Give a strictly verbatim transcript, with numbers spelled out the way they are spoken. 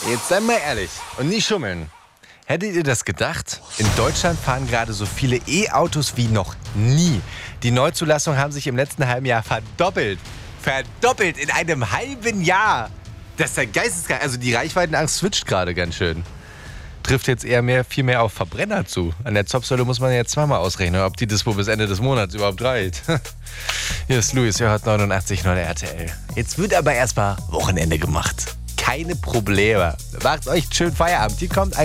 Jetzt sei mal ehrlich und nicht schummeln. Hättet ihr das gedacht? In Deutschland fahren gerade so viele E-Autos wie noch nie. Die Neuzulassungen haben sich im letzten halben Jahr verdoppelt. Verdoppelt in einem halben Jahr. Das ist ja geisteskrank. Also die Reichweitenangst switcht gerade ganz schön. Trifft jetzt eher mehr, viel mehr auf Verbrenner zu. An der Zapfsäule muss man jetzt zweimal ausrechnen, ob die Dispo bis Ende des Monats überhaupt reicht. Hier ist Luis, ihr hört neunundachtzig Komma neun R T L. Jetzt wird aber erstmal Wochenende gemacht. Keine Probleme. Macht euch schön Feierabend. Hier kommt ein